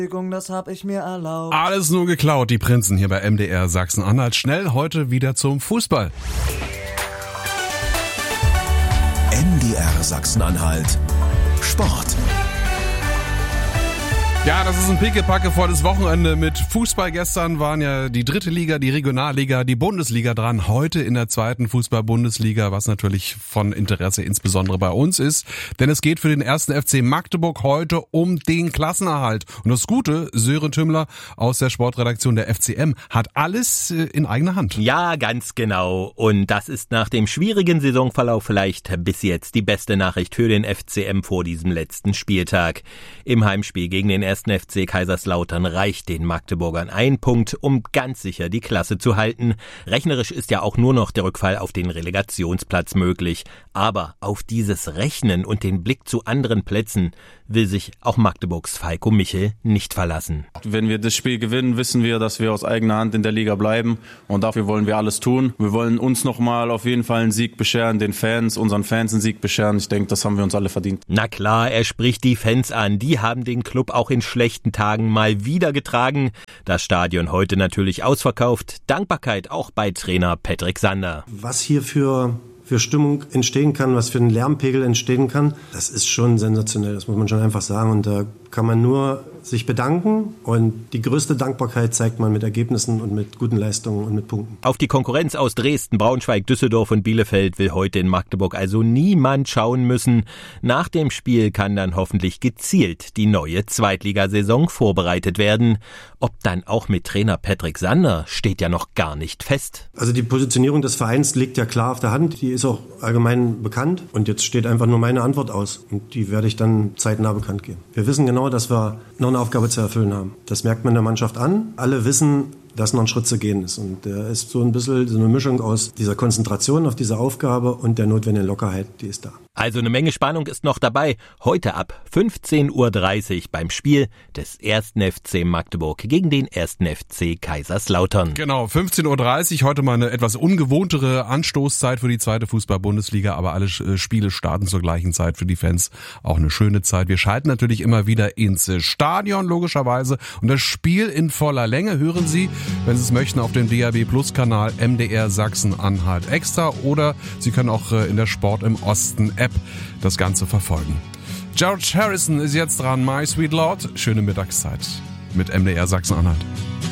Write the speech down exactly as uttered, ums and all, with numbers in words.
Das hab ich mir erlaubt. Alles nur geklaut, die Prinzen hier bei M D R Sachsen-Anhalt. Schnell heute wieder zum Fußball. M D R Sachsen-Anhalt Sport. Ja, das ist ein pickepacke volles Wochenende mit Fußball. Gestern waren ja die dritte Liga, die Regionalliga, die Bundesliga dran. Heute in der zweiten Fußball-Bundesliga, was natürlich von Interesse insbesondere bei uns ist. Denn es geht für den ersten F C Magdeburg heute um den Klassenerhalt. Und das Gute, Sören Tümmler aus der Sportredaktion der F C M hat alles in eigener Hand. Ja, ganz genau. Und das ist nach dem schwierigen Saisonverlauf vielleicht bis jetzt die beste Nachricht für den F C M vor diesem letzten Spieltag. Im Heimspiel gegen den ersten F C Kaiserslautern reicht den Magdeburgern ein Punkt, um ganz sicher die Klasse zu halten. Rechnerisch ist ja auch nur noch der Rückfall auf den Relegationsplatz möglich. Aber auf dieses Rechnen und den Blick zu anderen Plätzen will sich auch Magdeburgs Falco Michel nicht verlassen. Wenn wir das Spiel gewinnen, wissen wir, dass wir aus eigener Hand in der Liga bleiben. Und dafür wollen wir alles tun. Wir wollen uns nochmal auf jeden Fall einen Sieg bescheren, den Fans, unseren Fans einen Sieg bescheren. Ich denke, das haben wir uns alle verdient. Na klar, er spricht die Fans an. Die haben den Club auch in schlechten Tagen mal wieder getragen. Das Stadion heute natürlich ausverkauft. Dankbarkeit auch bei Trainer Patrick Sander. Was hier für, für Stimmung entstehen kann, was für ein Lärmpegel entstehen kann, das ist schon sensationell, das muss man schon einfach sagen. Und da kann man nur sich bedanken und die größte Dankbarkeit zeigt man mit Ergebnissen und mit guten Leistungen und mit Punkten. Auf die Konkurrenz aus Dresden, Braunschweig, Düsseldorf und Bielefeld will heute in Magdeburg also niemand schauen müssen. Nach dem Spiel kann dann hoffentlich gezielt die neue Zweitligasaison vorbereitet werden. Ob dann auch mit Trainer Patrick Sander, steht ja noch gar nicht fest. Also die Positionierung des Vereins liegt ja klar auf der Hand, die ist auch allgemein bekannt und jetzt steht einfach nur meine Antwort aus und die werde ich dann zeitnah bekannt geben. Wir wissen genau, dass wir noch eine Aufgabe zu erfüllen haben. Das merkt man der Mannschaft an. Alle wissen, dass noch ein Schritt zu gehen ist. Und der ist so ein bisschen so eine Mischung aus dieser Konzentration auf diese Aufgabe und der notwendigen Lockerheit, die ist da. Also eine Menge Spannung ist noch dabei. Heute ab fünfzehn Uhr dreißig beim Spiel des ersten F C Magdeburg gegen den ersten F C Kaiserslautern. Genau, fünfzehn Uhr dreißig, heute mal eine etwas ungewohntere Anstoßzeit für die zweite Fußball-Bundesliga, aber alle Spiele starten zur gleichen Zeit für die Fans. Auch eine schöne Zeit. Wir schalten natürlich immer wieder ins Stadion, logischerweise. Und das Spiel in voller Länge hören Sie, wenn Sie es möchten, auf dem D A B Plus Kanal M D R Sachsen-Anhalt Extra oder Sie können auch in der Sport im Osten App das Ganze verfolgen. George Harrison ist jetzt dran, My Sweet Lord. Schöne Mittagszeit mit M D R Sachsen-Anhalt.